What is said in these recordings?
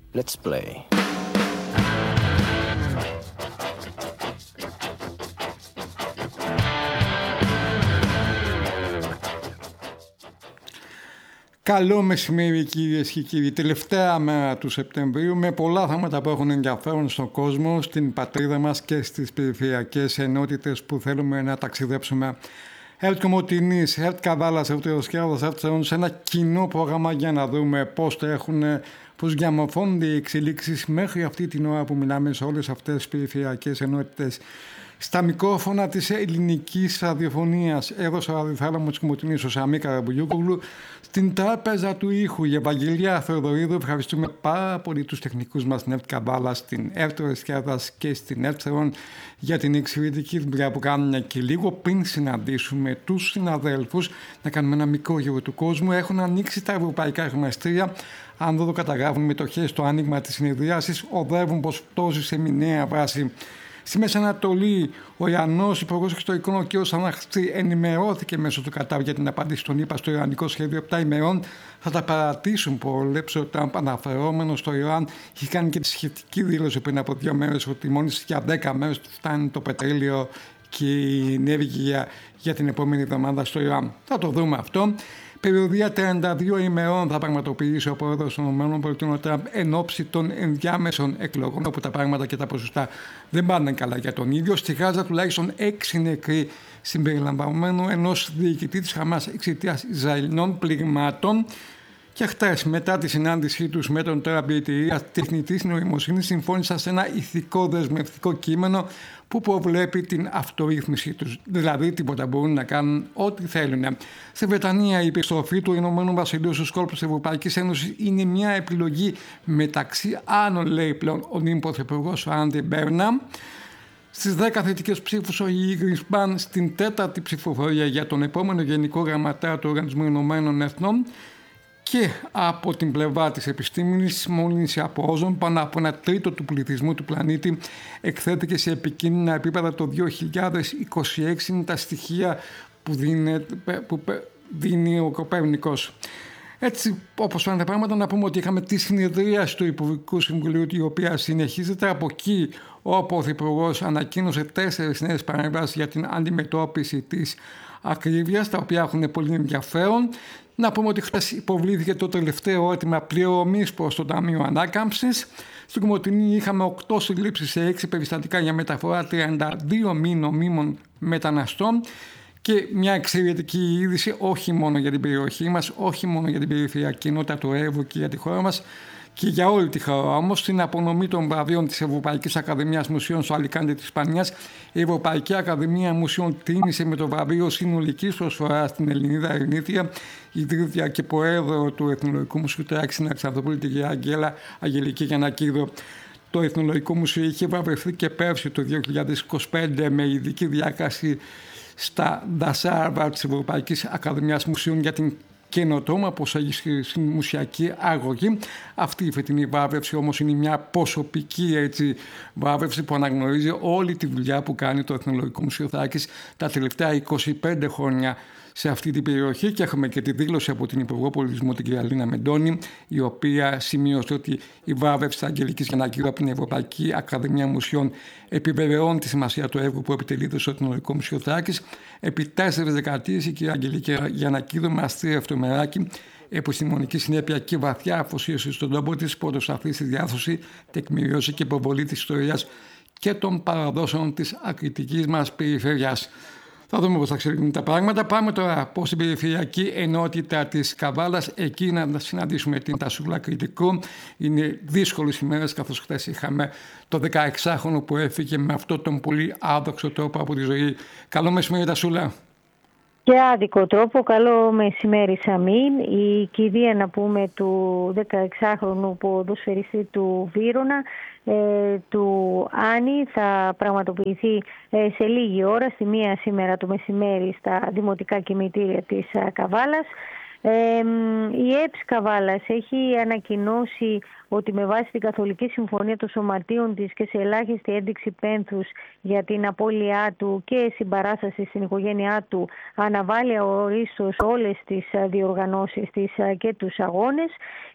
Let's play. Καλό μεσημέρι κυρίες και κύριοι. Τελευταία μέρα του Σεπτεμβρίου με πολλά θέματα που έχουν ενδιαφέρον στον κόσμο, στην πατρίδα μας και στις περιφερειακές ενότητες που θέλουμε να ταξιδέψουμε. ΕΡΤ Κομοτηνής, ΕΡΤ Καβάλας, ΕΡΤ Ρωσκιάδας, ΕΡΤ Σερών, σε ένα κοινό πρόγραμμα για να δούμε πώς διαμορφώνονται οι εξελίξεις μέχρι αυτή την ώρα που μιλάμε σε όλες αυτές τις περιφερειακές ενότητες. Στα μικρόφωνα της ελληνικής ραδιοφωνίας, εδώ στο ραδιοθάλαμο της Κομοτηνής, ο Σαμί Καραμπουλιούκογλου, στην τράπεζα του ήχου, η Ευαγγελία Θεοδωρίδου. Ευχαριστούμε πάρα πολύ τους τεχνικούς μας στην ΕΡΤ Καβάλα, στην ΕΡΤ Ρωσκιάδας και στην ΕΡΤ Σερών για την εξαιρετική δουλειά που κάνουν. Και λίγο πριν συναντήσουμε τους συναδέλφους, να κάνουμε ένα μικρό γύρο του κόσμου, έχουν ανοίξει τα ευρωπαϊκά χρηματιστήρια. Αν δεν το καταγράφουν μετοχές στο άνοιγμα της συνεδρίασης, οδεύουν πως πτώσει σε μηνιαία βάση. Στη Μέση Ανατολή, ο Ιρανός Υπουργός Εξωτερικών, ο κ. Σαναχτζή, ενημερώθηκε μέσω του Κατάρ για την απάντηση των ΗΠΑ στο Ιρανικό σχέδιο 7 ημερών. Θα τα παρατήσουν, προβλέψε ο Τραμπ, αναφερόμενος στο Ιράν. Είχε κάνει και τη σχετική δήλωση πριν από 2 μέρες ότι μόλις για 10 μέρες φτάνει το πετρέλαιο και η ενέργεια για την επόμενη εβδομάδα στο Ιράν. Θα το δούμε αυτό. Περιοδία 32 ημερών θα πραγματοποιήσει ο πρόεδρος των ΗΠΑ Τραμπ εν ώψη των ενδιάμεσων εκλογών, όπου τα πράγματα και τα ποσοστά δεν πάνε καλά για τον ίδιο. Στη Γάζα τουλάχιστον 6 νεκροί, συμπεριλαμβανομένου ενός διοικητή της Χαμάς εξαιτίας Ισραηλινών πληγμάτων. Και χτες, μετά τη συνάντησή τους με τον Τραμπ, η εταιρεία τεχνητής νοημοσύνης συμφώνησαν σε ένα ηθικό δεσμευτικό κείμενο που προβλέπει την αυτορύθμιση τους. Δηλαδή, τίποτα μπορούν να κάνουν ό,τι θέλουν. Στη Βρετανία, η επιστροφή του Ηνωμένου Βασιλείου στους κόλπους της Ευρωπαϊκής Ένωσης είναι μια επιλογή μεταξύ άλλων, λέει πλέον ο νυν πρωθυπουργός ο Άντι Μπέρναμ. Στις 10 θετικές ψήφους, ο Ιγρις Μπαν στην 4η ψηφοφορία για τον επόμενο Γενικό Γραμματέα του Οργανισμού Ηνωμένων Εθνών. Και από την πλευρά της επιστήμης, μόλυνση από όζον, πάνω από 1/3 του πληθυσμού του πλανήτη εκθέτηκε σε επικίνδυνα επίπεδα το 2026. Είναι τα στοιχεία που δίνει ο Κοπέρνικος. Έτσι, όπως πάνε τα πράγματα, να πούμε ότι είχαμε τη συνεδρίαση του Υπουργικού Συμβουλίου, η οποία συνεχίζεται. Από εκεί ο Πρωθυπουργός ανακοίνωσε 4 νέες παρεμβάσεις για την αντιμετώπιση της ακρίβειας, τα οποία έχουν πολύ ενδιαφέρον. Να πούμε ότι χθες υποβλήθηκε το τελευταίο αίτημα πληρωμής προς το Ταμείο Ανάκαμψης. Στην Κομοτηνή είχαμε 8 συλλήψεις σε 6 περιστατικά για μεταφορά 32 μη νομίμων μεταναστών. Και μια εξαιρετική είδηση, όχι μόνο για την περιοχή μας, όχι μόνο για την περιφερειακή ενότητα του Εύρου και για τη χώρα μας, και για όλη τη χώρα όμως, στην απονομή των βραβείων της Ευρωπαϊκής Ακαδημίας Μουσείων στο Αλικάντε της Ισπανίας, η Ευρωπαϊκή Ακαδημία Μουσείων τίμησε με το βραβείο συνολικής προσφοράς στην Ελληνίδα Ερηνίτρια, ιδρύτρια και προέδρο του Εθνολογικού Μουσείου Τράκης στην Αλεξανδρούπολη, τη κυρία Αγγελική Γιαννακίδου. Το Εθνολογικό Μουσείο είχε βραβευτεί και πέρσι το 2025 με ειδική διάκριση στα Ντασάρβα της Ευρωπαϊκής Ακαδημίας Μουσείων για την καινοτόμα προσέγγιση στην μουσιακή αγωγή. Αυτή η φετινή βράβευση όμως είναι μια προσωπική βράβευση που αναγνωρίζει όλη τη δουλειά που κάνει το Εθνολογικό Μουσείο Θράκης τα τελευταία 25 χρόνια σε αυτή την περιοχή, και έχουμε και τη δήλωση από την Υπουργό Πολιτισμού, την κυρία Λίνα Μεντώνη, η οποία σημείωσε ότι η βράβευση της Αγγελικής Γιαννακίδου από την Ευρωπαϊκή Ακαδημία Μουσείων επιβεβαιώνει τη σημασία του έργου που επιτελείται στο Εθνολογικό Μουσείο Θράκης. Επί 4 δεκαετίες η κυρία Αγγελική Γιαννακίδου με αστείο μεράκι, επιστημονική συνέπεια και βαθιά αφοσίωση στον τόπο της, πρωτοσταθεί στη διάδοση, τεκμηρίωση και προβολή της ιστορίας και των παραδόσεων της ακριτικής μας περιφέρειας. Θα δούμε πώς θα εξελιχθούν τα πράγματα. Πάμε τώρα από την περιφερειακή ενότητα της Καβάλας, εκεί να συναντήσουμε την Τασούλα Κρητικού. Είναι δύσκολες ημέρες, καθώς χθες είχαμε το 16χρονο που έφυγε με αυτόν τον πολύ άδοξο τρόπο από τη ζωή. Καλό μεσημέρι, Τασούλα. Και άδικο τρόπο. Καλό μεσημέρι, Σαμίν. Η κηδεία, να πούμε, του 16χρονου ποδοσφαιριστή του Βύρωνα, του Άννη, θα πραγματοποιηθεί σε λίγη ώρα, στη 1 σήμερα το μεσημέρι, στα δημοτικά κημητήρια της Καβάλας. Η ΕΠΣ Καβάλας έχει ανακοινώσει ότι με βάση την Καθολική Συμφωνία των Σωματείων της και σε ελάχιστη ένδειξη πένθους για την απώλειά του και συμπαράσταση στην οικογένειά του, αναβάλει αορίστως όλες τις διοργανώσεις της και τους αγώνες.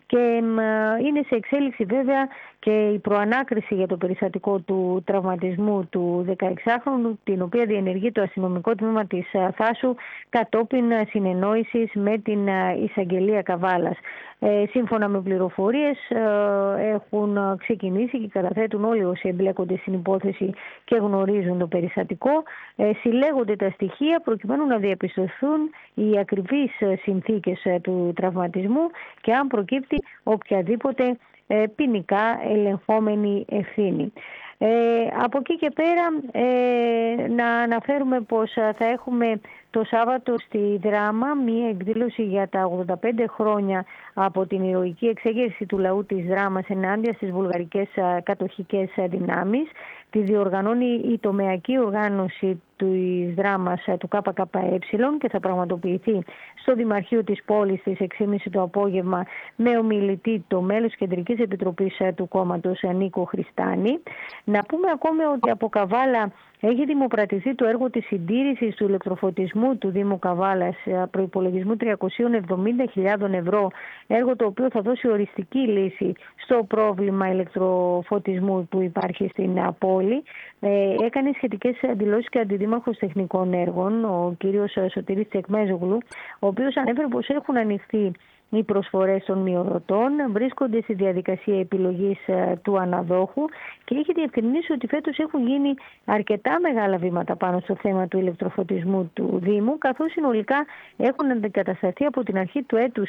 και είναι σε εξέλιξη βέβαια και η προανάκριση για το περιστατικό του τραυματισμού του 16χρονου, την οποία διενεργεί το αστυνομικό τμήμα της Θάσου κατόπιν συνεννόησης με την εισαγγελία Καβάλας. Σύμφωνα με πληροφορίες έχουν ξεκινήσει και καταθέτουν όλοι όσοι εμπλέκονται στην υπόθεση και γνωρίζουν το περιστατικό. Συλλέγονται τα στοιχεία προκειμένου να διαπιστωθούν οι ακριβείς συνθήκες του τραυματισμού και αν προκύπτει οποιαδήποτε ποινικά ελεγχόμενη ευθύνη. Από εκεί και πέρα να αναφέρουμε πως θα έχουμε το Σάββατο στη Δράμα μία εκδήλωση για τα 85 χρόνια από την ηρωική εξέγερση του λαού της Δράμας ενάντια στις βουλγαρικές κατοχικές δυνάμεις. Τη διοργανώνει η τομεακή οργάνωση της Δράμας του ΚΚΕ και θα πραγματοποιηθεί στο Δημαρχείο της πόλης στις 6.30 το απόγευμα με ομιλητή το μέλος Κεντρικής Επιτροπής του κόμματος Νίκο Χριστάνη. Να πούμε ακόμη ότι από Καβάλα έχει δημοπρατηθεί το έργο της συντήρησης του ηλεκτροφωτισμού του Δήμου Καβάλας προϋπολογισμού 370.000 ευρώ, έργο το οποίο θα δώσει οριστική λύση στο πρόβλημα ηλεκτροφωτισμού που υπάρχει στην πόλη. Έκανε σχετικές δηλώσεις και αντιδήμαρχος τεχνικών έργων, ο κύριος Σωτήρης Τσεκμέζογλου, ο οποίος ανέφερε πως έχουν ανοιχθεί οι προσφορές των μειοδοτών, βρίσκονται στη διαδικασία επιλογής του αναδόχου και έχει διευκρινίσει ότι φέτος έχουν γίνει αρκετά μεγάλα βήματα πάνω στο θέμα του ηλεκτροφωτισμού του Δήμου, καθώς συνολικά έχουν αντικατασταθεί από την αρχή του έτους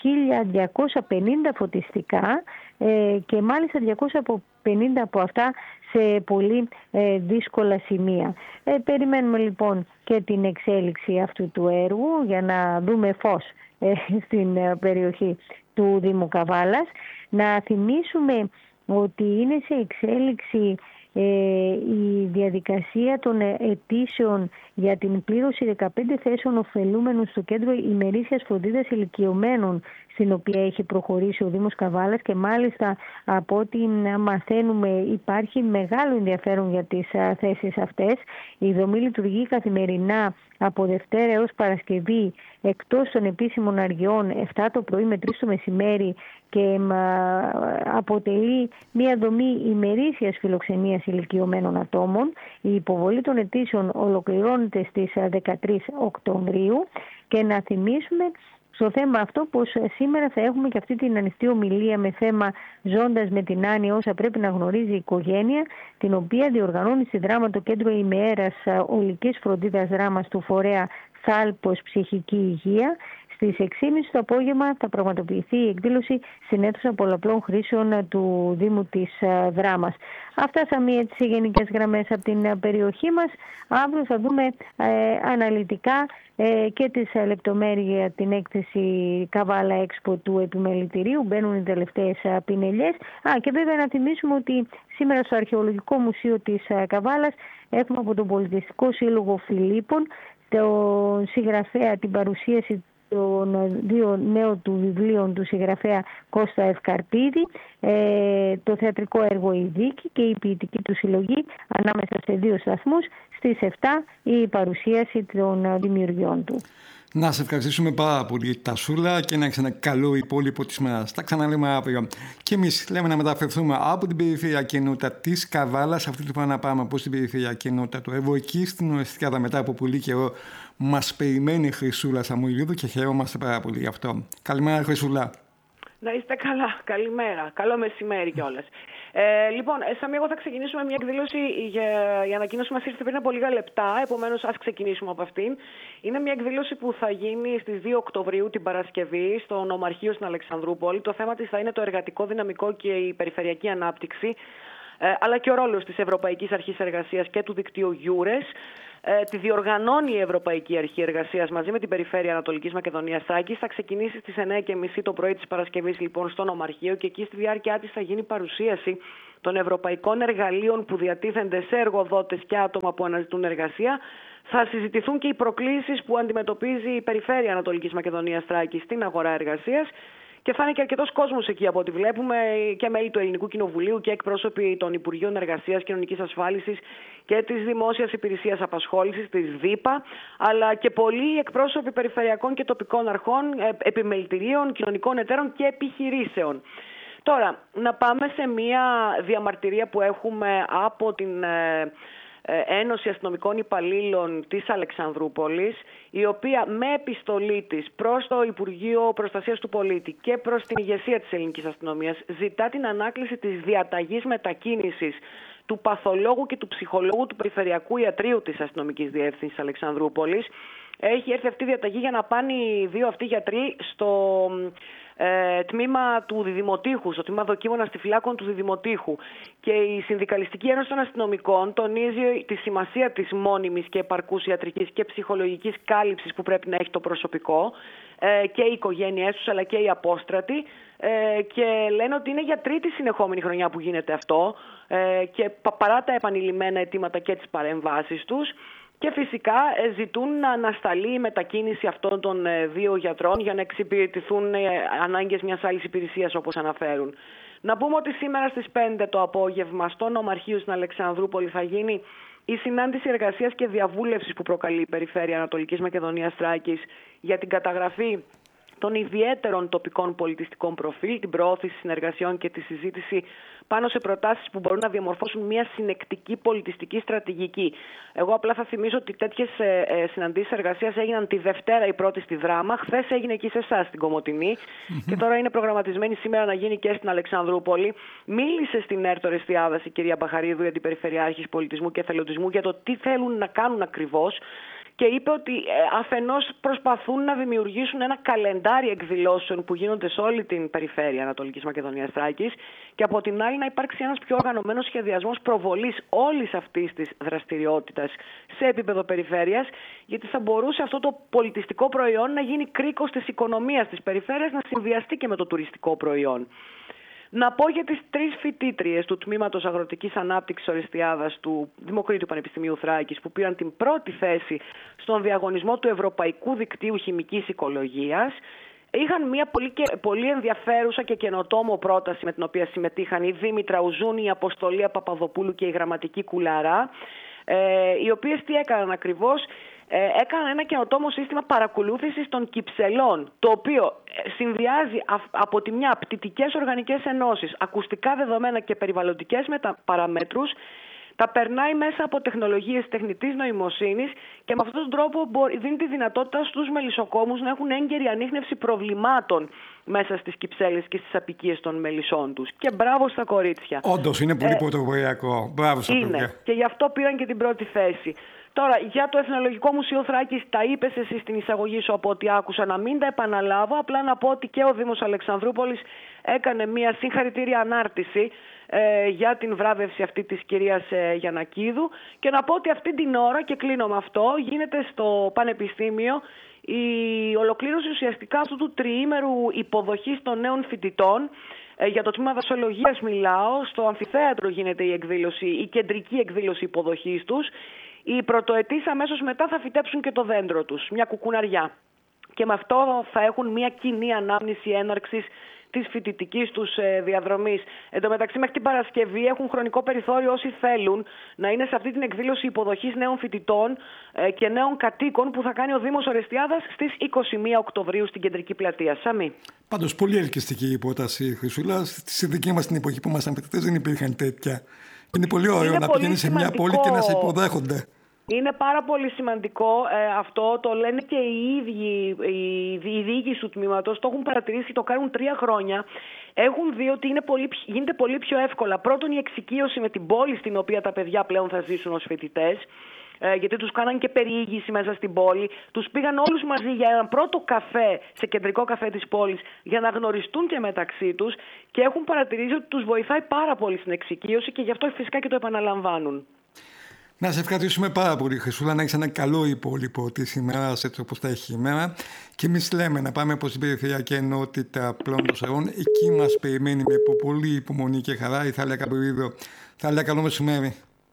1.250 φωτιστικά και μάλιστα 250 από αυτά σε πολύ δύσκολα σημεία. Περιμένουμε λοιπόν και την εξέλιξη αυτού του έργου για να δούμε φως στην περιοχή του Δήμου Καβάλας. Να θυμίσουμε ότι είναι σε εξέλιξη η διαδικασία των αιτήσεων για την πλήρωση 15 θέσεων ωφελούμενων στο κέντρο ημερήσιας φροντίδας ηλικιωμένων, στην οποία έχει προχωρήσει ο Δήμος Καβάλας και μάλιστα από ό,τι μαθαίνουμε υπάρχει μεγάλο ενδιαφέρον για τις θέσεις αυτές. Η δομή λειτουργεί καθημερινά από Δευτέρα έως Παρασκευή εκτός των επίσημων αργιών 7 το πρωί με 3 το μεσημέρι και αποτελεί μια δομή ημερήσιας φιλοξενίας ηλικιωμένων ατόμων. Η υποβολή των αιτήσεων ολοκληρώνεται στις 13 Οκτωβρίου και να θυμίσουμε στο θέμα αυτό πως σήμερα θα έχουμε και αυτή την ανοιχτή ομιλία με θέμα «Ζώντας με την άνοια όσα πρέπει να γνωρίζει η οικογένεια», την οποία διοργανώνει στη Δράμα το Κέντρο Ημέρας Ολικής Φροντίδας Δράμας του φορέα Θάλπος Ψυχική Υγεία. Στις 6.30 το απόγευμα θα πραγματοποιηθεί η εκδήλωση στην αίθουσα πολλαπλών χρήσεων του Δήμου της Δράμας. Αυτά σαν μία τις γενικές γραμμές από την περιοχή μας. Αύριο θα δούμε αναλυτικά και τις λεπτομέρειες την έκθεση Καβάλα Έξπο του επιμελητηρίου. Μπαίνουν οι τελευταίες πινελιές. Και βέβαια να θυμίσουμε ότι σήμερα στο Αρχαιολογικό Μουσείο της Καβάλας έχουμε από τον Πολιτιστικό Σύλλογο Φιλίππων τον συγγραφέα, την παρουσίαση των δύο νέων του βιβλίων του συγγραφέα Κώστα Ευκαρπίδη, το θεατρικό έργο «Η Δίκη» και η ποιητική του συλλογή ανάμεσα σε 2 σταθμούς. Στις 7 η παρουσίαση των δημιουργιών του. Να σε ευχαριστήσουμε πάρα πολύ, Τασούλα, και να έχεις ένα καλό υπόλοιπο της μέρας. Τα ξαναλέμε αύριο. Και εμείς λέμε να μεταφερθούμε από την περιφερειακή ενότητα της Καβάλας, αυτή τη φορά να πάμε από την περιφερειακή ενότητα του Εύω, εκεί στην Ορεστιάδα μετά από πολύ καιρό. Μας περιμένει η Χρυσούλα Σαμουηλίδου και χαιρόμαστε πάρα πολύ γι' αυτό. Καλημέρα, Χρυσούλα. Να είστε καλά. Καλημέρα. Καλό μεσημέρι κιόλας. Λοιπόν, Σαμί, εγώ θα ξεκινήσουμε μια εκδήλωση. Η ανακοίνωση μας ήρθε πριν από λίγα λεπτά, επομένως ας ξεκινήσουμε από αυτήν. Είναι μια εκδήλωση που θα γίνει στις 2 Οκτωβρίου την Παρασκευή στο Νομαρχείο στην Αλεξανδρούπολη. Το θέμα της θα είναι το εργατικό δυναμικό και η περιφερειακή ανάπτυξη, αλλά και ο ρόλος της Ευρωπαϊκής Αρχής Εργασίας και του δικτύου EURES. Τη διοργανώνει η Ευρωπαϊκή Αρχή Εργασίας μαζί με την Περιφέρεια Ανατολικής Μακεδονίας Σάκης. Θα ξεκινήσει στις 9.30 το πρωί της Παρασκευής λοιπόν στο Νομαρχείο και εκεί στη διάρκεια της θα γίνει παρουσίαση των ευρωπαϊκών εργαλείων που διατίθενται σε εργοδότες και άτομα που αναζητούν εργασία. Θα συζητηθούν και οι προκλήσεις που αντιμετωπίζει η Περιφέρεια Ανατολικής Μακεδονίας Θράκης στην αγορά εργασίας. Και θα είναι και αρκετός κόσμος εκεί από ό,τι βλέπουμε, και μέλη του Ελληνικού Κοινοβουλίου και εκπρόσωποι των Υπουργείων Εργασίας, Κοινωνικής Ασφάλισης και της Δημόσιας Υπηρεσίας Απασχόλησης, της ΔΥΠΑ, αλλά και πολλοί εκπρόσωποι περιφερειακών και τοπικών αρχών, επιμελητηρίων, κοινωνικών εταίρων και επιχειρήσεων. Τώρα, να πάμε σε μια διαμαρτυρία που έχουμε από την Ένωση Αστυνομικών Υπαλλήλων της Αλεξανδρούπολης, η οποία με επιστολή της προς το Υπουργείο Προστασίας του Πολίτη και προς την ηγεσία της ελληνικής αστυνομίας ζητά την ανάκληση της διαταγής μετακίνησης του παθολόγου και του ψυχολόγου του Περιφερειακού Ιατρείου της Αστυνομικής Διεύθυνσης Αλεξανδρούπολης. Έχει έρθει αυτή η διαταγή για να πάνε οι δύο αυτοί γιατροί στο τμήμα του Διδημοτήχου, στο τμήμα δοκίμων αστιφυλάκων του Διδημοτήχου. Και η Συνδικαλιστική Ένωση των Αστυνομικών τονίζει τη σημασία της μόνιμης και επαρκούς ιατρικής και ψυχολογικής κάλυψης που πρέπει να έχει το προσωπικό και οι οικογένειές τους αλλά και οι απόστρατοι, και λένε ότι είναι για τρίτη συνεχόμενη χρονιά που γίνεται αυτό, και παρά τα επανειλημμένα αιτήματα και τις παρεμβάσεις τους. Και φυσικά ζητούν να ανασταλεί η μετακίνηση αυτών των δύο γιατρών για να εξυπηρετηθούν ανάγκες μιας άλλης υπηρεσίας, όπως αναφέρουν. Να πούμε ότι σήμερα στις 5 το απόγευμα στο Νομαρχείο στην Αλεξανδρούπολη θα γίνει η συνάντηση εργασίας και διαβούλευσης που προκαλεί η Περιφέρεια Ανατολικής Μακεδονίας Θράκης για την καταγραφή των ιδιαίτερων τοπικών πολιτιστικών προφίλ, την προώθηση συνεργασιών και τη συζήτηση πάνω σε προτάσεις που μπορούν να διαμορφώσουν μια συνεκτική πολιτιστική στρατηγική. Εγώ απλά θα θυμίσω ότι τέτοιες συναντήσεις εργασίας έγιναν τη Δευτέρα η πρώτη στη Δράμα, χθες έγινε εκεί σε εσάς στην Κομοτηνή και τώρα είναι προγραμματισμένη σήμερα να γίνει και στην Αλεξανδρούπολη. Μίλησε στην ΕΡΤ Ορεστιάδας η κυρία Μπαχαρίδου, η Αντιπεριφερειάρχης Πολιτισμού και Εθελοντισμού, για το τι θέλουν να κάνουν ακριβώς. Και είπε ότι αφενός προσπαθούν να δημιουργήσουν ένα καλεντάρι εκδηλώσεων που γίνονται σε όλη την περιφέρεια Ανατολικής Μακεδονίας Θράκης, και από την άλλη να υπάρξει ένας πιο οργανωμένος σχεδιασμός προβολής όλης αυτής της δραστηριότητας σε επίπεδο περιφέρειας, γιατί θα μπορούσε αυτό το πολιτιστικό προϊόν να γίνει κρίκος της οικονομίας της περιφέρειας, να συνδυαστεί και με το τουριστικό προϊόν. Να πω για τις 3 φοιτήτριες του Τμήματος Αγροτικής Ανάπτυξης Ορεστιάδας του Δημοκρίτου Πανεπιστημίου Θράκης που πήραν την πρώτη θέση στον διαγωνισμό του Ευρωπαϊκού Δικτύου Χημικής Οικολογίας. Είχαν μια πολύ ενδιαφέρουσα και καινοτόμο πρόταση με την οποία συμμετείχαν η Δήμητρα Ουζούνη, η Αποστολία Παπαδοπούλου και η Γραμματική Κουλαρά, οι οποίες τι έκαναν ακριβώς? Έκαναν ένα καινοτόμο σύστημα παρακολούθησης των κυψελών, το οποίο συνδυάζει από τη μια πτυτικές οργανικές ενώσεις, ακουστικά δεδομένα και περιβαλλοντικές παραμέτρους, τα περνάει μέσα από τεχνολογίες τεχνητής νοημοσύνης και με αυτόν τον τρόπο δίνει τη δυνατότητα στους μελισσοκόμους να έχουν έγκαιρη ανίχνευση προβλημάτων μέσα στις κυψέλες και στις απικίες των μελισσών τους. Και μπράβο στα κορίτσια. Όντως είναι πολύ πρωτοποριακό. Μπράβο στα παιδιά. Και γι' αυτό πήραν και την πρώτη θέση. Τώρα, για το Εθνολογικό Μουσείο Θράκης, τα είπες εσύ στην εισαγωγή σου από ό,τι άκουσα, να μην τα επαναλάβω. Απλά να πω ότι και ο Δήμος Αλεξανδρούπολης έκανε μια συγχαρητήρια ανάρτηση για την βράβευση αυτή της κυρίας Γιαννακίδου. Και να πω ότι αυτή την ώρα, και κλείνω με αυτό, γίνεται στο Πανεπιστήμιο η ολοκλήρωση ουσιαστικά αυτού του τριήμερου υποδοχής των νέων φοιτητών. Για το τμήμα δασολογίας μιλάω. Στο αμφιθέατρο γίνεται η εκδήλωση, η κεντρική εκδήλωση υποδοχής τους. Οι πρωτοετής αμέσως μετά θα φυτέψουν και το δέντρο τους, μια κουκουναριά. Και με αυτό θα έχουν μια κοινή ανάμνηση έναρξης της φοιτητικής τους διαδρομής. Εν τω μεταξύ, μέχρι την Παρασκευή έχουν χρονικό περιθώριο όσοι θέλουν να είναι σε αυτή την εκδήλωση υποδοχής νέων φοιτητών και νέων κατοίκων που θα κάνει ο Δήμος Ορεστιάδας στις 21 Οκτωβρίου στην Κεντρική Πλατεία. Σαμί. Πάντως, πολύ ελκυστική η πρόταση, Χρυσούλα. Στη δική μας την εποχή που ήμασταν φοιτητές δεν υπήρχαν τέτοια. Είναι πολύ ωραίο να πηγαίνεις σε μια πόλη και να σε υποδέχονται. Είναι πάρα πολύ σημαντικό αυτό, το λένε και οι ίδιοι, η διοίκηση του τμήματος, το έχουν παρατηρήσει, το κάνουν 3 χρόνια. Έχουν δει ότι γίνεται πολύ πιο εύκολα. Πρώτον, η εξοικείωση με την πόλη στην οποία τα παιδιά πλέον θα ζήσουν ως φοιτητές, γιατί τους κάναν και περιήγηση μέσα στην πόλη. Τους πήγαν όλους μαζί για έναν πρώτο καφέ, σε κεντρικό καφέ της πόλης, για να γνωριστούν και μεταξύ τους, και έχουν παρατηρήσει ότι τους βοηθάει πάρα πολύ στην εξοικείωση και γι' αυτό φυσικά και το επαναλαμβάνουν. Να σε ευχαριστήσουμε πάρα πολύ, Χρυσούλα, να έχεις ένα καλό υπόλοιπο της ημέρας, έτσι όπως θα έχει η ημέρα. Και εμείς λέμε να πάμε προς την Περιφερειακή Ενότητα Πλών των Σερών. Εκεί μας περιμένει με πολύ υπομονή και χαρά η Θάλια Καπριδίδου. Θάλια, καλό μεσημέρι.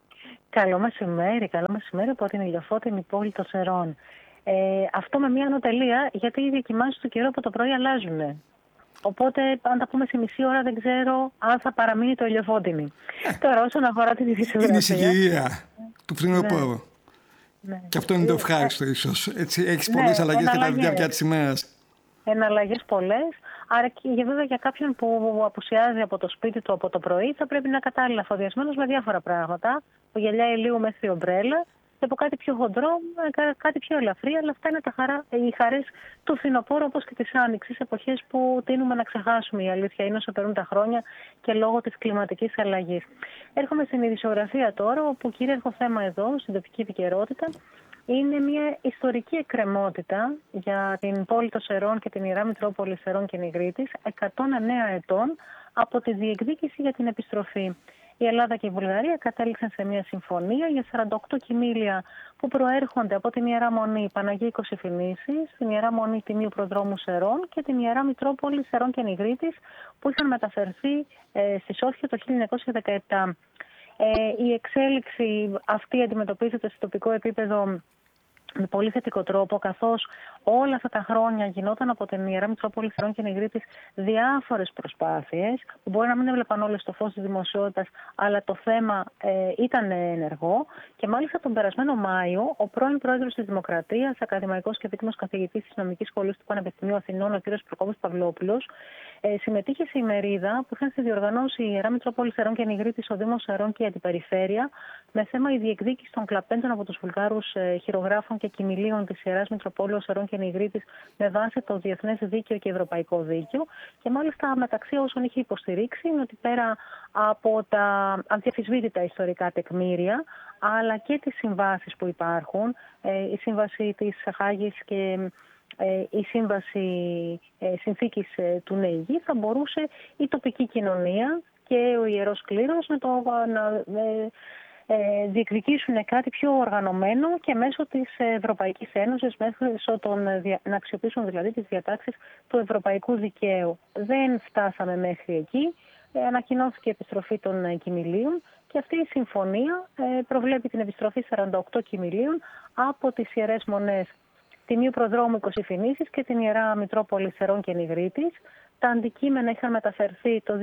Καλό μεσημέρι από την ηλιοφώτινη πόλη των Σερών. Αυτό με μια ανωτελεία, γιατί οι διακοιμάνσεις του καιρού από το πρωί αλλάζουν. Οπότε, αν τα πούμε σε μισή ώρα, δεν ξέρω αν θα παραμείνει το ηλιοφώτινη. Τώρα, όσον αφορά τη φυσιογραφία. Είναι η συγκυρία του φθινοπόρου. Ναι. Και αυτό είναι το ευχάριστο, ίσως. Έχεις πολλές αλλαγές κατά τη διάρκεια της ημέρας. Εναλλαγές πολλές. Άρα, και βέβαια για κάποιον που απουσιάζει από το σπίτι του από το πρωί, θα πρέπει να είναι κατάλληλα εφοδιασμένος με διάφορα πράγματα. Από γυαλιά ηλίου μέχρι ομπρέλα. Και από κάτι πιο χοντρό, κάτι πιο ελαφρύ, αλλά αυτά είναι οι χαρές του φθινοπόρου, όπως και της άνοιξης, εποχές που τείνουμε να ξεχάσουμε. Η αλήθεια είναι όσο περνούν τα χρόνια και λόγω της κλιματικής αλλαγής. Έρχομαι στην ειδησιογραφία τώρα, όπου κυρίαρχο θέμα εδώ, στην τοπική επικαιρότητα, είναι μια ιστορική εκκρεμότητα για την πόλη των Σερών και την Ιερά Μητρόπολη Σερών και Νιγρίτης, 109 ετών από τη διεκδίκηση για την επιστροφή. Η Ελλάδα και η Βουλγαρία κατέληξαν σε μια συμφωνία για 48 κυμήλια που προέρχονται από την Ιερά Μονή Παναγία Οικοσυφηνήσης, την Ιερά Μονή Τιμίου Προδρόμου Σερών και την Ιερά Μητρόπολη Σερών και Νιγρίτης, που είχαν μεταφερθεί στη Σόφια το 1917. Η εξέλιξη αυτή αντιμετωπίζεται σε τοπικό επίπεδο με πολύ θετικό τρόπο, καθώς όλα αυτά τα χρόνια γινόταν από την Ιερά Μητρόπολη Σερών και Νιγρίτης διάφορες προσπάθειες, που μπορεί να μην έβλεπαν όλες στο φως της δημοσιότητας, αλλά το θέμα ήταν ενεργό. Και μάλιστα τον περασμένο Μάιο, ο πρώην πρόεδρος της Δημοκρατίας, ακαδημαϊκός και δίκαιος καθηγητής της Νομικής Σχολής του Πανεπιστημίου Αθηνών, ο κ. Προκόπης Παυλόπουλος, συμμετείχε σε ημερίδα που είχαν διοργανώσει η Ιερά Μητρόπολη Σερών και Νιγρίτης, ο Δήμος Σερών και η Αντιπεριφέρεια, με θέμα η διεκδίκηση των κλαπέντων από τους Βουλγάρους χειρογράφων και κυμηλίων της Ιεράς Μητροπόλεως Σερών και Νιγρίτης με βάση το διεθνές δίκαιο και ευρωπαϊκό δίκαιο. Και μάλιστα μεταξύ όσων είχε υποστηρίξει είναι ότι πέρα από τα αδιαφυσβήτητα ιστορικά τεκμήρια, αλλά και τις συμβάσεις που υπάρχουν, η σύμβαση της Χάγης και η σύμβαση συνθήκης του ΝΕΙΓΙ, θα μπορούσε η τοπική κοινωνία και ο Ιερός Κλήρος να διεκδικήσουν κάτι πιο οργανωμένο και μέσω της Ευρωπαϊκής Ένωσης, να αξιοποιήσουν δηλαδή τις διατάξεις του ευρωπαϊκού δικαίου. Δεν φτάσαμε μέχρι εκεί. Ανακοινώθηκε η επιστροφή των κυμηλίων και αυτή η συμφωνία προβλέπει την επιστροφή 48 κυμηλίων από τις Ιερές Μονές Τιμίου Προδρόμου Οικοσυφηνήσης και την Ιερά Μητρόπολη Σερών και Νιγρίτης. Τα αντικείμενα είχαν μεταφερθεί το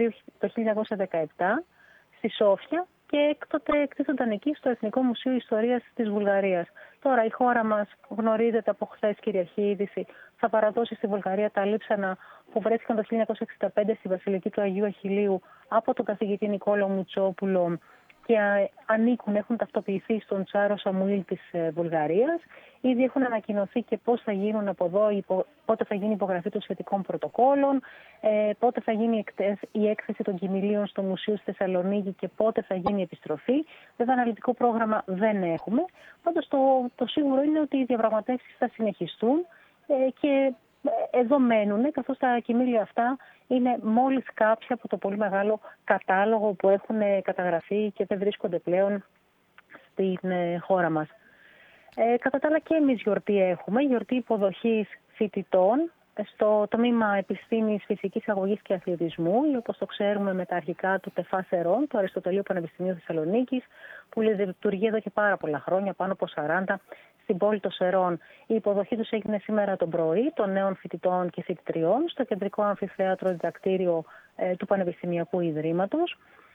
1917 στη Σόφια και έκτοτε εκτίθονταν εκεί στο Εθνικό Μουσείο Ιστορίας της Βουλγαρίας. Τώρα η χώρα μας, γνωρίζετε από χθες κυριαρχή είδηση, θα παραδώσει στη Βουλγαρία τα λείψανα που βρέθηκαν το 1965 στη Βασιλική του Αγίου Αχιλλείου από τον καθηγητή Νικόλαο Μουτσόπουλο και έχουν ταυτοποιηθεί στον Τσάρο Σαμουήλ της Βουλγαρίας. Ήδη έχουν ανακοινωθεί και πώς θα γίνουν από εδώ, πότε θα γίνει η υπογραφή των σχετικών πρωτοκόλων, πότε θα γίνει η έκθεση των κυμηλίων στο Μουσείο στη Θεσσαλονίκη και πότε θα γίνει η επιστροφή. Βέβαια, αναλυτικό πρόγραμμα δεν έχουμε. Πάντως, το σίγουρο είναι ότι οι διαπραγματεύσεις θα συνεχιστούν και εδώ μένουν, καθώς τα κυμήλια αυτά είναι μόλις κάποια από το πολύ μεγάλο κατάλογο που έχουν καταγραφεί και δεν βρίσκονται πλέον στην χώρα μας. Κατά τα άλλα και εμείς γιορτή έχουμε, γιορτή υποδοχής φοιτητών στο τμήμα Επιστήμης Φυσικής Αγωγής και Αθλητισμού, ή όπως το ξέρουμε με τα αρχικά του ΤΕΦΑ Σερών, του Αριστοτελείου Πανεπιστημίου Θεσσαλονίκης, που λειτουργεί εδώ και πάρα πολλά χρόνια, πάνω από 40, στην πόλη των Σερών. Η υποδοχή τους έγινε σήμερα το πρωί των νέων φοιτητών και φοιτητριών στο κεντρικό αμφιθέατρο διδακτήριο του Πανεπιστημιακού Ιδρύματος.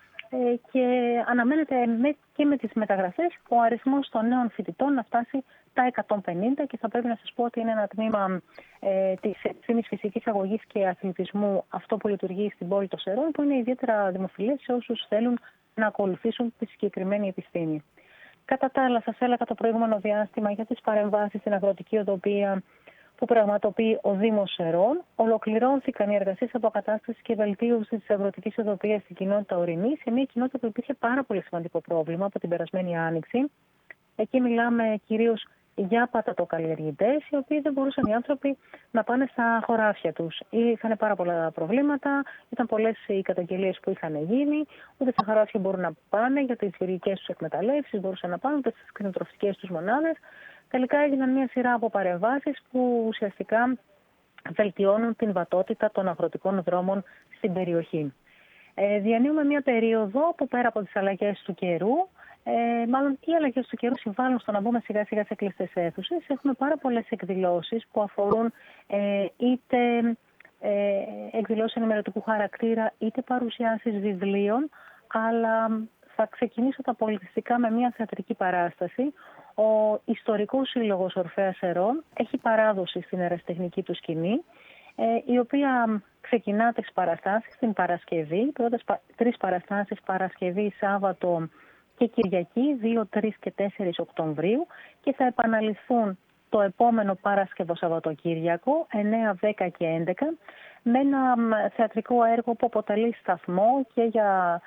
Και αναμένεται και με τις μεταγραφές ο αριθμός των νέων φοιτητών να φτάσει τα 150 και θα πρέπει να σας πω ότι είναι ένα τμήμα της Επιστήμης Φυσικής Αγωγής και Αθλητισμού, αυτό που λειτουργεί στην πόλη των Σερών, που είναι ιδιαίτερα δημοφιλές σε όσους θέλουν να ακολουθήσουν τη συγκεκριμένη επιστήμη. Κατά τα άλλα, σας έλεγα το προηγούμενο διάστημα για τις παρεμβάσεις στην αγροτική οδοποιία που πραγματοποιεί ο Δήμος Σερών. Ολοκληρώθηκαν οι εργασίες αποκατάστασης και βελτίωσης της αγροτικής οδοποιίας στην κοινότητα Ορεινή, σε μια κοινότητα που υπήρχε πάρα πολύ σημαντικό πρόβλημα από την περασμένη Άνοιξη. Εκεί μιλάμε κυρίως για πατατοκαλλιεργητές, οι οποίοι δεν μπορούσαν οι άνθρωποι να πάνε στα χωράφια τους. Είχαν πάρα πολλά προβλήματα, ήταν πολλές οι καταγγελίες που είχαν γίνει, ούτε στα χωράφια μπορούν να πάνε για τις γεωργικές τους εκμεταλλεύσεις, μπορούσαν να πάνε ούτε στις κτηνοτροφικές τους μονάδες. Τελικά έγιναν μια σειρά από παρεμβάσεις που ουσιαστικά βελτιώνουν την βατότητα των αγροτικών δρόμων στην περιοχή. Διανύουμε μια περίοδο που πέρα από τις αλλαγές του καιρού, μάλλον οι αλλαγές του καιρού συμβάλλουν στο να μπούμε σιγά σιγά σε κλειστές αίθουσες. Έχουμε πάρα πολλές εκδηλώσεις που αφορούν είτε εκδηλώσεις ενημερωτικού χαρακτήρα, είτε παρουσιάσεις βιβλίων, αλλά θα ξεκινήσω τα πολιτιστικά με μια θεατρική παράσταση. Ο Ιστορικός Σύλλογος Ορφέας Ερών έχει παράδοση στην ερασιτεχνική του σκηνή, η οποία ξεκινά τις παραστάσεις την Παρασκευή, πρώτες 3 παραστάσεις Παρασκευή, Σάββατο και Κυριακή, 2, 3 και 4 Οκτωβρίου, και θα επαναληφθούν το επόμενο Παρασκευό Σαββατοκύριακο, 9, 10 και 11, με ένα θεατρικό έργο που αποτελεί σταθμό και για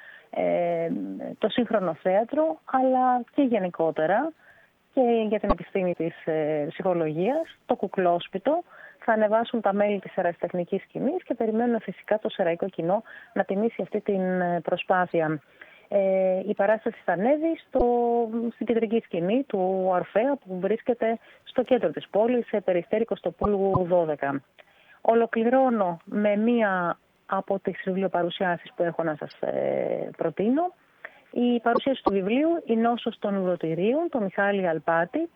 το σύγχρονο θέατρο, αλλά και γενικότερα και για την επιστήμη της ψυχολογίας, το κουκλόσπιτο. Θα ανεβάσουν τα μέλη της ερασιτεχνικής σκηνής και περιμένουν φυσικά το σεραϊκό κοινό να τιμήσει αυτή την προσπάθεια. Η παράσταση θα ανέβει στην κεντρική σκηνή του Ορφέα, που βρίσκεται στο κέντρο της πόλης, σε Περιστέρη Κωστοπούλου 12. Ολοκληρώνω με μία από τις βιβλιοπαρουσιάσεις που έχω να σας προτείνω. Η παρουσίαση του βιβλίου «Η νόσος των ουδοτηρίων», το Μιχάλη Αλπάτη,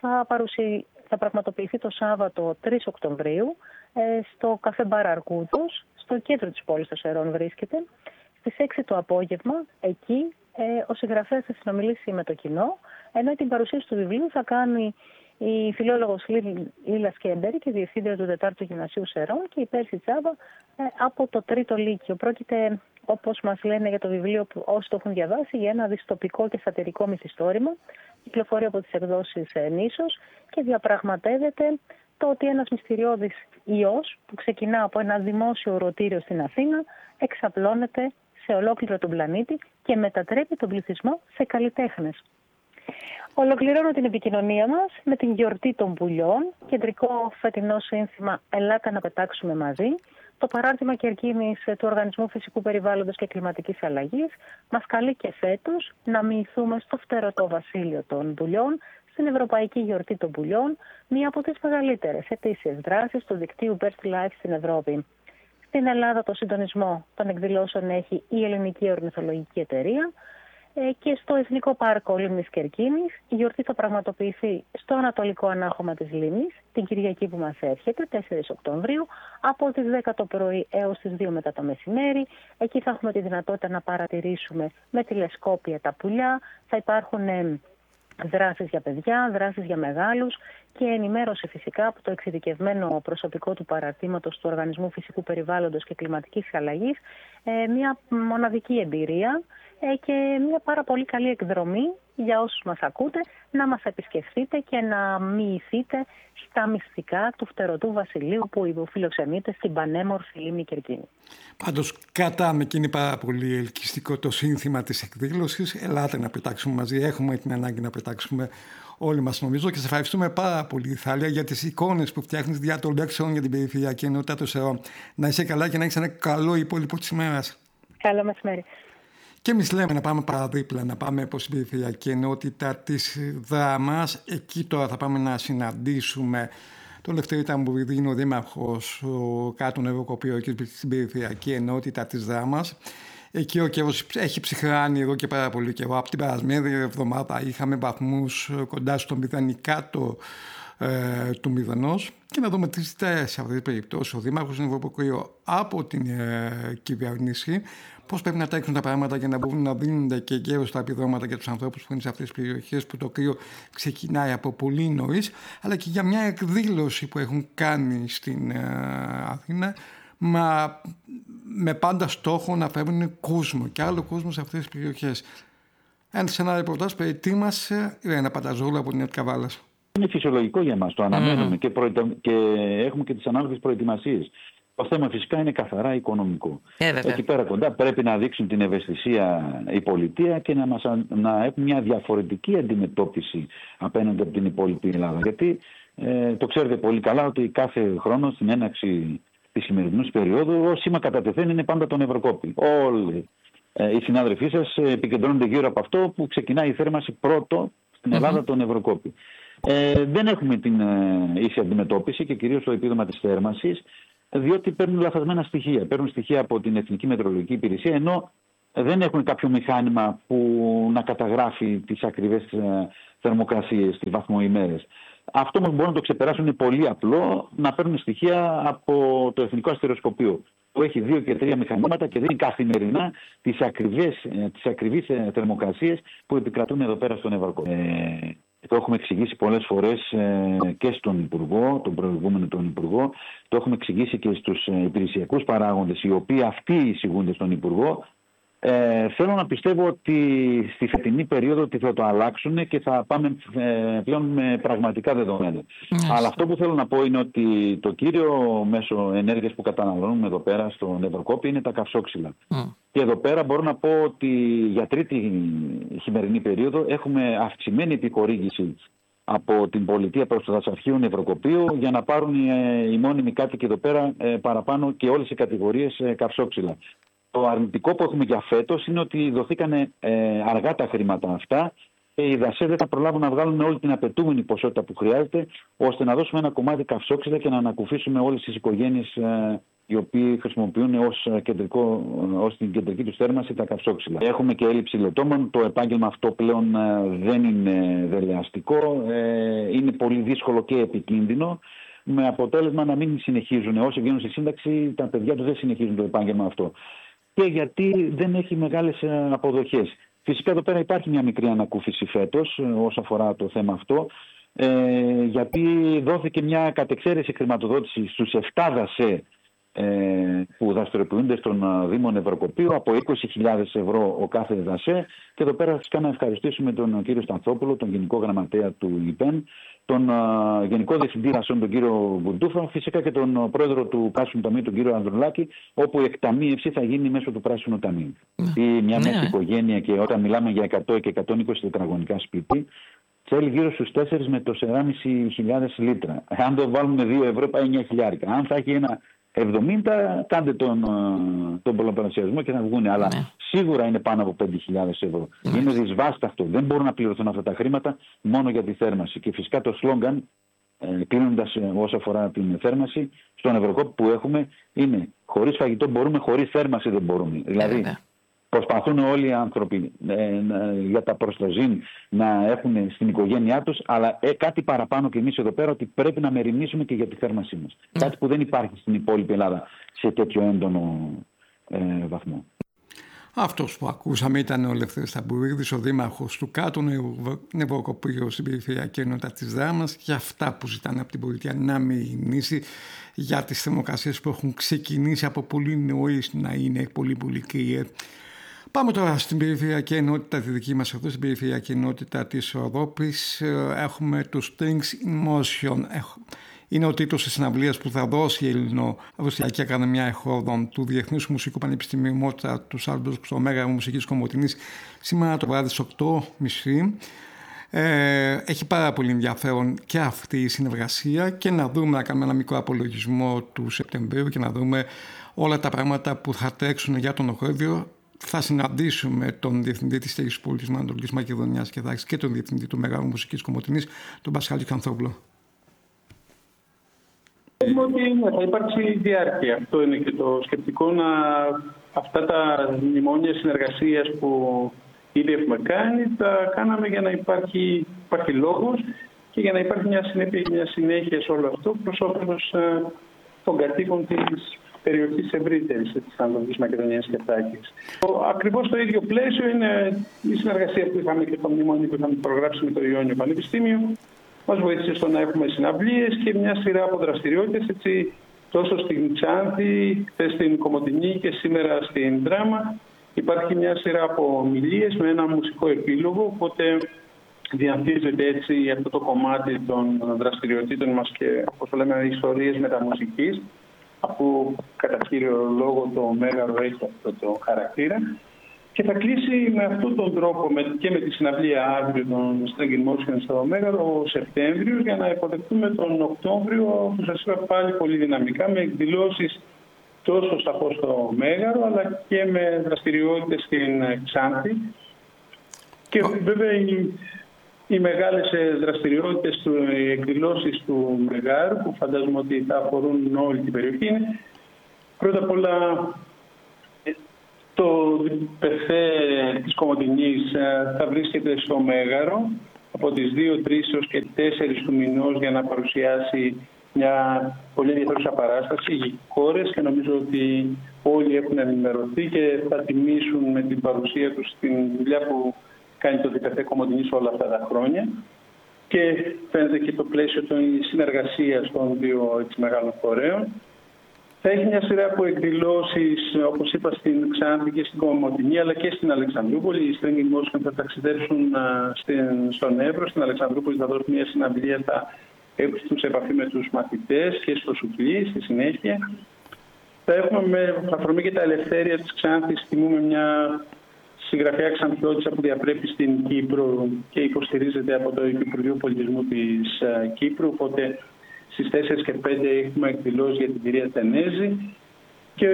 θα πραγματοποιηθεί το Σάββατο 3 Οκτωβρίου στο καφέ Μπαρ Αρκούδος, στο κέντρο της πόλης των Σερών βρίσκεται. Στις 6 το απόγευμα, εκεί ο συγγραφέας θα συνομιλήσει με το κοινό, ενώ την παρουσίαση του βιβλίου θα κάνει η φιλόλογος Λίλα Σκέμπερη και διευθύντρια του 4ου Γυμνασίου Σερών και η Πέρση Τσάβα από το 3ο Λύκειο. Πρόκειται, όπως μας λένε για το βιβλίο, που όσοι το έχουν διαβάσει, για ένα δυστοπικό και σατυρικό μυθιστόρημα. Κυκλοφορεί από τις εκδόσεις Νήσος και διαπραγματεύεται το ότι ένας μυστηριώδης ιός που ξεκινά από ένα δημόσιο ορωτήριο στην Αθήνα εξαπλώνεται σε ολόκληρο τον πλανήτη και μετατρέπει τον πληθυσμό σε καλλιτέχνες. Ολοκληρώνω την επικοινωνία μας με την γιορτή των πουλιών, κεντρικό φετινό σύνθημα «Ελάτε να πετάξουμε μαζί». Το παράρτημα Κερκίνης του Οργανισμού Φυσικού Περιβάλλοντος και Κλιματικής Αλλαγής μας καλεί και φέτος να μοιηθούμε στο φτερωτό βασίλειο των πουλιών, στην Ευρωπαϊκή Γιορτή των Πουλιών, μία από τις μεγαλύτερες ετήσιες δράσεις του δικτύου Best Life στην Ευρώπη. Στην Ελλάδα το συντονισμό των εκδηλώσεων έχει η Ελληνική Ορνηθολογική Εταιρεία και στο Εθνικό Πάρκο Λίμνης Κερκίνης η γιορτή θα πραγματοποιηθεί στο Ανατολικό Ανάχωμα της Λίμνης την Κυριακή που μας έρχεται, 4 Οκτωβρίου, από τις 10 το πρωί έως τις 2 μετά το μεσημέρι. Εκεί θα έχουμε τη δυνατότητα να παρατηρήσουμε με τηλεσκόπια τα πουλιά, θα υπάρχουν δράσεις για παιδιά, δράσεις για μεγάλους και ενημέρωση φυσικά από το εξειδικευμένο προσωπικό του παραρτήματος του Οργανισμού Φυσικού Περιβάλλοντος και Κλιματικής Αλλαγής, μια μοναδική εμπειρία και μια πάρα πολύ καλή εκδρομή για όσους μας ακούτε, να μας επισκεφτείτε και να μοιηθείτε στα μυστικά του φτερωτού βασιλείου που φιλοξενείται στην πανέμορφη λίμνη Κερκίνη. Πάντως κατάμε και είναι πάρα πολύ ελκυστικό το σύνθημα της εκδήλωσης. Ελάτε να πετάξουμε μαζί, έχουμε την ανάγκη να πετάξουμε όλοι μας νομίζω και σε ευχαριστούμε πάρα πολύ Θάλια για τις εικόνες που φτιάχνεις δια των λέξεων για την περιφερειακή ενότητα των Σερών. Να είσαι καλά και να έχεις ένα καλό υπόλοιπο της ημέρας. Καλό μεσημέρι. Και εμείς λέμε να πάμε παραδίπλα, να πάμε προς την περιφερειακή ενότητα της Δράμας. Εκεί τώρα θα πάμε να συναντήσουμε τον Λευτέρη Ταμπουριδή, είναι ο δήμαρχος κάτω Νεροκοπείο και στην περιφερειακή ενότητα της Δράμας. Εκεί ο καιρός έχει ψυχράνει εδώ και πάρα πολύ καιρό. Από την περασμένη εβδομάδα είχαμε βαθμούς κοντά στο μηδενικάτο του μηδενός. Και να δούμε τι ζητάει σε αυτή την περίπτωση ο Δήμαρχος Νεροκοπείο από την κυβέρνηση. Πώς πρέπει να τρέξουν τα πράγματα για να μπορούν να δίνονται και γέρος τα επιδόματα για τους ανθρώπους που είναι σε αυτές τις περιοχές που το κρύο ξεκινάει από πολύ νωρίς, αλλά και για μια εκδήλωση που έχουν κάνει στην Αθήνα με πάντα στόχο να φέρουν κόσμο και άλλο κόσμο σε αυτές τις περιοχές. Σε ένα ρεπορτάζ προετοίμασε η Ρένα Πανταζόλου από την ΕΤ Καβάλας. Είναι φυσιολογικό για μας, το αναμένουμε και έχουμε και τις ανάλογες προετοιμασίες. Το θέμα φυσικά είναι καθαρά οικονομικό. Εκεί πέρα κοντά πρέπει να δείξουν την ευαισθησία η πολιτεία και να έχουν μια διαφορετική αντιμετώπιση απέναντι από την υπόλοιπη Ελλάδα. Γιατί το ξέρετε πολύ καλά ότι κάθε χρόνο στην έναρξη της σημερινής περίοδου ο σήμα κατατεθέν είναι πάντα τον Ευρωκόπη. Όλοι οι συνάδελφοί σας επικεντρώνονται γύρω από αυτό που ξεκινάει η θέρμανση πρώτο στην Ελλάδα τον Ευρωκόπη. Δεν έχουμε την ίση αντιμετώπιση και κυρίως το επίδομα της θέρμανσης, διότι παίρνουν λαθασμένα στοιχεία. Παίρνουν στοιχεία από την Εθνική Μετεωρολογική Υπηρεσία, ενώ δεν έχουν κάποιο μηχάνημα που να καταγράφει τις ακριβές θερμοκρασίες, τις βαθμοημέρες. Αυτό όμως μπορούν να το ξεπεράσουν, είναι πολύ απλό, να παίρνουν στοιχεία από το Εθνικό Αστεροσκοπείο, που έχει 2 και 3 μηχανήματα και δίνει καθημερινά τις ακριβείς θερμοκρασίες που επικρατούν εδώ πέρα στον Ευρωκόπη. Το έχουμε εξηγήσει πολλές φορές και στον Υπουργό, τον προηγούμενο τον Υπουργό, το έχουμε εξηγήσει και στους υπηρεσιακούς παράγοντες, οι οποίοι αυτοί εισηγούνται στον Υπουργό. Θέλω να πιστεύω ότι στη φετινή περίοδο ότι θα το αλλάξουν και θα πάμε πλέον με πραγματικά δεδομένα. Αλλά αυτό που θέλω να πω είναι ότι το κύριο μέσο ενέργειας που καταναλώνουμε εδώ πέρα στον Ευρωκόπη είναι τα καυσόξυλα. Και εδώ πέρα μπορώ να πω ότι για τρίτη χειμερινή περίοδο έχουμε αυξημένη επιχορήγηση από την πολιτεία προς το δασαρχείο Ευρωκοπείο για να πάρουν οι μόνιμοι κάτοικοι εδώ πέρα παραπάνω και όλες οι κατηγορίες καυσόξυλα. Το αρνητικό που έχουμε για φέτος είναι ότι δοθήκανε αργά τα χρήματα αυτά και οι δασέ δεν θα προλάβουν να βγάλουν όλη την απαιτούμενη ποσότητα που χρειάζεται, ώστε να δώσουμε ένα κομμάτι καυσόξυλα και να ανακουφίσουμε όλες τις οικογένειες οι οποίοι χρησιμοποιούν ως την κεντρική τους θέρμανση τα καυσόξυλα. Έχουμε και έλλειψη λετόμων. Το επάγγελμα αυτό πλέον δεν είναι δελεαστικό. Είναι πολύ δύσκολο και επικίνδυνο, με αποτέλεσμα να μην συνεχίζουν. Όσοι βγαίνουν στη σύνταξη, τα παιδιά τους δεν συνεχίζουν το επάγγελμα αυτό. Και γιατί δεν έχει μεγάλες αποδοχές. Φυσικά εδώ πέρα υπάρχει μια μικρή ανακούφιση φέτος όσον αφορά το θέμα αυτό, γιατί δόθηκε μια κατεξαίρεση χρηματοδότηση στους 7 δασέ που δραστηριοποιούνται στον Δήμο Ευρωκοπείο από 20.000 ευρώ ο κάθε δασέ. Και εδώ πέρα φυσικά να ευχαριστήσουμε τον κύριο Στανθόπουλο, τον Γενικό Γραμματέα του ΙΠΕΝ, τον Γενικό Διευθυντή Δασών, τον κύριο Μπουντούφα, φυσικά και τον Πρόεδρο του Πράσινου Ταμείου, τον κύριο Ανδρουλάκη, όπου η εκταμείευση θα γίνει μέσω του Πράσινου Ταμείου. Μια μέση οικογένεια, και όταν μιλάμε για 100 και 120 τετραγωνικά σπίτι, θέλει γύρω στους 4 με το 4.500 λίτρα. Αν το βάλουμε 2 ευρώ, πάει 9.000. Αν θα έχει ένα 70, κάντε τον πολλαπλασιασμό και θα βγουν. Αλλά σίγουρα είναι πάνω από 5.000 ευρώ. Είναι δυσβάσταχτο. Δεν μπορούν να πληρωθούν αυτά τα χρήματα μόνο για τη θέρμανση. Και φυσικά το σλόγγαν, κλείνοντας όσο αφορά την θέρμανση, στον Ευρωκόπη που έχουμε είναι χωρίς φαγητό μπορούμε, χωρίς θέρμανση δεν μπορούμε. Δηλαδή, προσπαθούν όλοι οι άνθρωποι για τα προστοζήν να έχουν στην οικογένειά τους, αλλά κάτι παραπάνω και εμείς εδώ πέρα, ότι πρέπει να μεριμνήσουμε και για τη θέρμανσή μας. Κάτι που δεν υπάρχει στην υπόλοιπη Ελλάδα σε τέτοιο έντονο βαθμό. Αυτός που ακούσαμε ήταν ο Λευθέρης Ταμπουρίδης, ο δήμαρχος του Κάτω Ευρωκοπείου στην περιφερειακή ενότητα της Δράμας, για αυτά που ζητάνε από την πολιτεία να μεριμνήσει για τις θερμοκρασίες που έχουν ξεκινήσει από πολύ νωρίς να είναι πολύ κρύες. Πάμε τώρα στην περιφερειακή ενότητα, τη δική μας εδώ, στην περιφερειακή ενότητα της Ρόδοπης. Έχουμε το Strings in Motion. Είναι ο τίτλος της συναυλίας που θα δώσει η Ελληνο-Ρωσιακή Ακαδημία Εχόδων του Διεθνούς Μουσικού Πανεπιστημίου Μότσαρτ του Σάλτσμπουργκ στο Μέγαρο Μουσικής Κομοτηνής σήμερα το βράδυ στις 8.30. Έχει πάρα πολύ ενδιαφέρον και αυτή η συνεργασία, και να κάνουμε ένα μικρό απολογισμό του Σεπτεμβρίου και να δούμε όλα τα πράγματα που θα τρέξουν για τον Οχρέδιο. Θα συναντήσουμε τον Διευθυντή της Στέγης Πολιτισμού Ανατολικής Μακεδονίας και Δράκης και τον Διευθυντή του Μεγάρου Μουσικής Κομοτηνής, τον Πασχάλη Κανθόπουλο. Ότι θα υπάρξει διάρκεια. Αυτό είναι και το σκεπτικό, αυτά τα μνημόνια συνεργασίας που ήδη έχουμε κάνει, τα κάναμε για να υπάρχει λόγος και για να υπάρχει μια συνέχεια σε όλο αυτό προς όφελος των κατοίκων της περιοχής ευρύτερης της Ανατολικής Μακεδονίας και Θράκης. Ακριβώς το ίδιο πλαίσιο είναι η συνεργασία που είχαμε και το μνημόνιο που είχαμε προγράψει με το Ιόνιο Πανεπιστήμιο. Μας βοήθησε στο να έχουμε συναυλίες και μια σειρά από δραστηριότητες, τόσο στην Ξάνθη, χθες στην Κομοτηνή και σήμερα στην Δράμα. Υπάρχει μια σειρά από ομιλίες με ένα μουσικό επίλογο, οπότε διαμφίζεται έτσι αυτό το κομμάτι των δραστηριοτήτων μας και, όπως το λέμε, ιστορίες μεταμουσικής, που κατά κύριο λόγο το Μέγαρο έχει αυτό το χαρακτήρα. Και θα κλείσει με αυτόν τον τρόπο και με τη συναυλία αύριο των Strings in Motion στο Μέγαρο ο Σεπτέμβριο, για να υποδεχτούμε τον Οκτώβριο, που σας είπα πάλι πολύ δυναμικά, με εκδηλώσεις τόσο σαφώς στο Μέγαρο, αλλά και με δραστηριότητες στην Ξάνθη. Και βέβαια οι μεγάλες δραστηριότητες, οι εκδηλώσεις του Μεγάρου, που φαντάζομαι ότι θα αφορούν όλη την περιοχή, είναι πρώτα απ' όλα το πεφέ της Κομοτηνής θα βρίσκεται στο Μέγαρο από τις 2, 3 έως και 4 του μηνός για να παρουσιάσει μια πολύ ενδιαφέρουσα παράσταση για κόρες, και νομίζω ότι όλοι έχουν ενημερωθεί και θα τιμήσουν με την παρουσία τους την δουλειά που κάνει το ΔΚΘ Κομοτηνής όλα αυτά τα χρόνια. Και φαίνεται και το πλαίσιο της συνεργασίας των δύο μεγάλων φορέων. Θα έχει μια σειρά από εκδηλώσεις, όπως είπα, στην Ξάνθη και στην Κομοτηνή, αλλά και στην Αλεξανδρούπολη. Οι Stringing Motion θα ταξιδέψουν στον Εύρο. Στην Αλεξανδρούπολη θα δώσουν μια συναυλία, θα έρθουν σε επαφή με τους μαθητές και στο Σουφλί στη συνέχεια. Θα έχουμε με αφορμή και τα ελευθέρια της Ξάνθης, τιμούμε μια συγγραφέα Ξανθιώτισσα που διαπρέπει στην Κύπρο και υποστηρίζεται από το Υπουργείο Πολιτισμού της Κύπρου. Οπότε στις 4 και 5 έχουμε εκδηλώσει για την κυρία Τενέζη και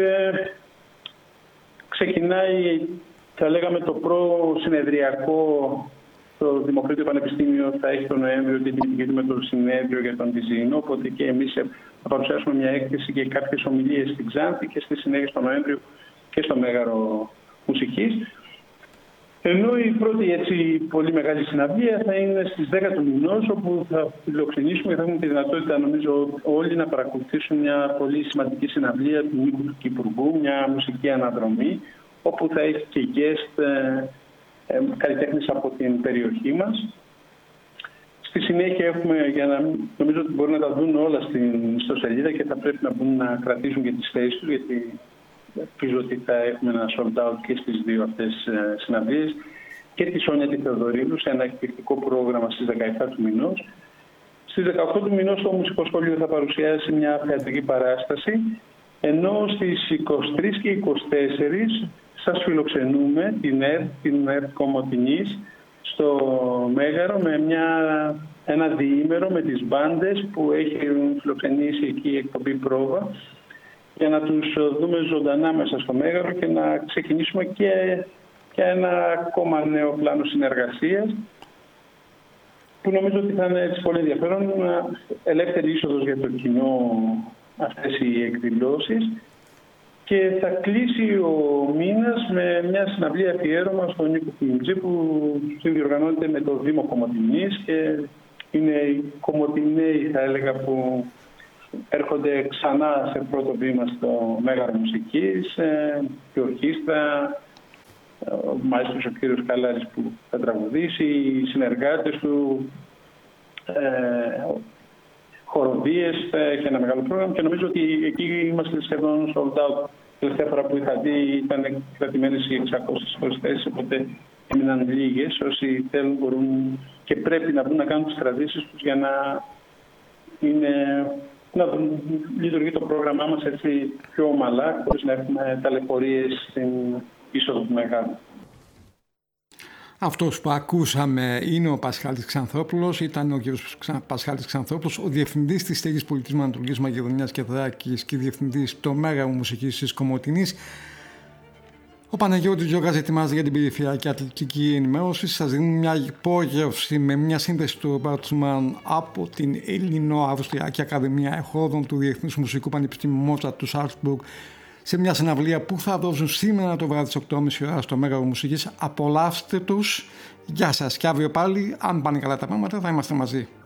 ξεκινάει, θα λέγαμε, το προσυνεδριακό. Το Δημοκρίτιο Πανεπιστήμιο θα έχει τον Νοέμβριο την κινητική με το συνέδριο για τον Τιζίνο, οπότε και εμείς θα παρουσιάσουμε μια έκθεση και κάποιες ομιλίες στην Ξάνθη και στη συνέχεια στο Νοέμβριο και στο Μέγαρο Μουσικής. Ενώ η πρώτη πολύ μεγάλη συναυλία θα είναι στις 10 του μηνός, όπου θα φιλοξενήσουμε και θα έχουμε τη δυνατότητα, νομίζω, όλοι να παρακολουθήσουν μια πολύ σημαντική συναυλία του Νίκου του Κυπουργού, μια μουσική αναδρομή, όπου θα έχει και guest καλλιτέχνες από την περιοχή μας. Στη συνέχεια έχουμε, νομίζω ότι μπορεί να τα δουν όλα στην ιστοσελίδα και θα πρέπει να μπουν να κρατήσουν και τις θέσεις τους, γιατί ελπίζω ότι θα έχουμε ένα sold out και στις δύο αυτές συναυλίες, και τη Σόνια τη Θεοδωρίδου σε ένα εκπληκτικό πρόγραμμα στις 17 του μηνός. Στις 18 του μηνός το Μουσικό Σχολείο θα παρουσιάσει μια θεατρική παράσταση, ενώ στις 23 και 24 σας φιλοξενούμε την ΕΡΤ Κομοτηνής στο Μέγαρο με ένα διήμερο με τις μπάντες που έχει φιλοξενήσει εκεί η εκπομπή Πρόβα, για να τους δούμε ζωντανά μέσα στο Μέγαρο και να ξεκινήσουμε και ένα ακόμα νέο πλάνο συνεργασίας, που νομίζω ότι θα είναι πολύ ενδιαφέρον. Ελεύθερη είσοδος για το κοινό αυτές οι εκδηλώσεις. Και θα κλείσει ο μήνας με μια συναυλία αφιέρωμα στον Νίκο Κιμιτζή, που συνδιοργανώνεται με το Δήμο Κομοτηνής, και είναι οι Κομοτηναίοι, θα έλεγα, που έρχονται ξανά σε πρώτο βήμα στο Μέγαρο Μουσικής, η ορχήστρα, ο μαέστρος ο κύριος Καλάρης που θα τραγουδήσει, οι συνεργάτες του, χοροδίες και ένα μεγάλο πρόγραμμα, και νομίζω ότι εκεί είμαστε σχεδόν sold out. Τελευταία φορά που είχα δει ήταν κρατημένες οι 600 θέσεις, οπότε έμειναν λίγες. Όσοι θέλουν μπορούν και πρέπει να μπουν να κάνουν τις τραδίσεις τους για να λειτουργεί το πρόγραμμά μας έτσι πιο ομαλά, χωρίς να έχουμε ταλαιπωρίες στην είσοδο του Μεγάλου. Αυτός που ακούσαμε είναι ο Πασχάλης Ξανθόπουλος, ήταν ο κ. Πασχάλης Ξανθόπουλος, ο Διευθυντής της Στέγης Πολιτισμού Ανατολικής Μακεδονίας και Θράκης και Διευθυντής στο Μέγαρο Μουσικής της Κομοτηνής. Ο Παναγιώτης Γιώργας ετοιμάζει για την περιφερειακή αθλητική ενημέρωση. Σας δίνουμε μια υπόγευση με μια σύνδεση του Μπάρτσμαν από την Ελληνο-Αυστριακή Ακαδημία Εχόδων του Διεθνούς Μουσικού Πανεπιστήμιου Μότσαρτ του Σάλτσμπουργκ, σε μια συναυλία που θα δώσουν σήμερα το βράδυ στις 8.30 ώρα στο Μέγαρο Μουσικής. Απολαύστε τους. Γεια σας. Και αύριο πάλι, αν πάνε καλά τα πράγματα, θα είμαστε μαζί.